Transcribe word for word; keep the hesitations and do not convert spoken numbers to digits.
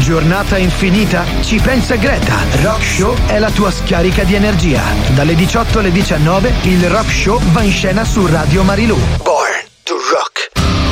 Giornata infinita? Ci pensa Greta. Rock Show è la tua scarica di energia. Dalle diciotto alle diciannove il Rock Show va in scena su Radio Marilù.